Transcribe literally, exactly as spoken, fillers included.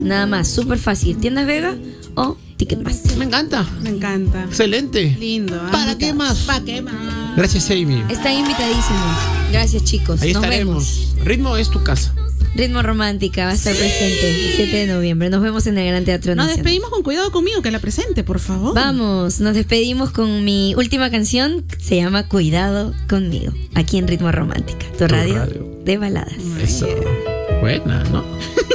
Nada más, súper fácil. Tiendas Vega o Ticketmaster. Me encanta. Me encanta. Excelente. Lindo. ¿eh? ¿Para qué más? ¿Para qué más? Gracias, Amy. Están invitadísimos. Gracias, chicos. Ahí Nos estaremos. vemos. Ritmo es tu casa. Ritmo Romántica va a estar presente el siete de noviembre. Nos vemos en el Gran Teatro Nos Nacional. despedimos con Cuidado Conmigo, que la presente, por favor. Vamos, nos despedimos con mi última canción. Se llama Cuidado Conmigo. Aquí en Ritmo Romántica, tu, Tu radio, radio. de baladas. Eso. Buena, ¿no?